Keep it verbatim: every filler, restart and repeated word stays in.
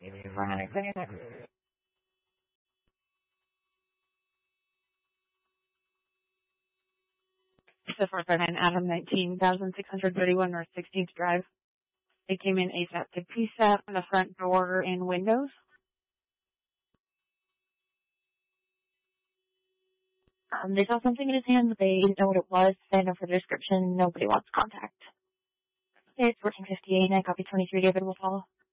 The four five nine Adam nineteen thousand six hundred thirty-one North sixteenth Drive. They came in ASAP to P S A P on the front door and windows. Um, they saw something in his hand, but they didn't know what it was. They had no further description. Nobody wants contact. It's fourteen fifty-eight, and I copy twenty-three, David will follow.